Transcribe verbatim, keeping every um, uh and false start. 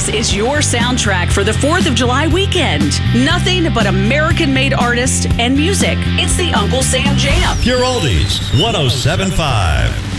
This is your soundtrack for the fourth of July weekend. Nothing but American-made artists and music. It's the Uncle Sam Jam. Pure Oldies, one oh seven point five.